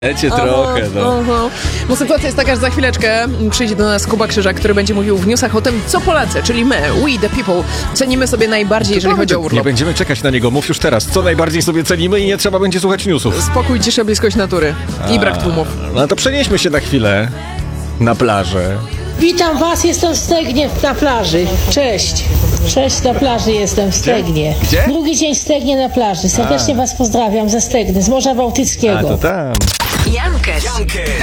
Trochę, no. Bo sytuacja jest taka, że za chwileczkę przyjdzie do nas Kuba Krzyżak, który będzie mówił w newsach o tym, co Polacy, czyli my, we the people, cenimy sobie najbardziej, jeżeli chodzi o urlop. Nie będziemy czekać na niego, mów już teraz, co najbardziej sobie cenimy i nie trzeba będzie słuchać newsów. Spokój, cisza, bliskość natury i brak tłumów. No to przenieśmy się na chwilę na plażę. Witam Was, jestem w Stegnie na plaży. Cześć. Cześć, na plaży jestem w Stegnie. Gdzie? Drugi dzień w Stegnie na plaży. Serdecznie Was pozdrawiam ze Stegny, z Morza Bałtyckiego. A to tam. Jankę.